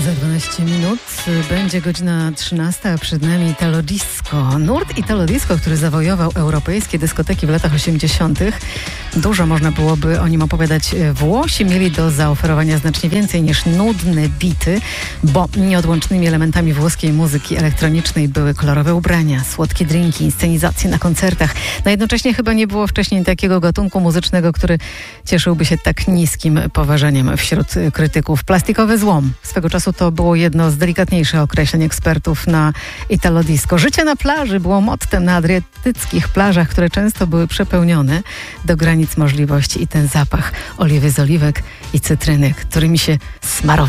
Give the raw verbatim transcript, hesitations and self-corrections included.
Za dwanaście minut będzie godzina trzynasta, a przed nami Italo Disco. Nurt Italo Disco, który zawojował europejskie dyskoteki w latach osiemdziesiątych. Dużo można byłoby o nim opowiadać. Włosi mieli do zaoferowania znacznie więcej niż nudne bity, bo nieodłącznymi elementami włoskiej muzyki elektronicznej były kolorowe ubrania, słodkie drinki, inscenizacje na koncertach. No jednocześnie chyba nie było wcześniej takiego gatunku muzycznego, który cieszyłby się tak niskim poważaniem wśród krytyków. Plastikowy złom. Swego czasu to było jedno z delikatniejszych określeń ekspertów na Italo Disco. Życie na plaży było mottem na adriatyckich plażach, które często były przepełnione do granic możliwości, i ten zapach oliwy z oliwek i cytryny, którymi się smarowało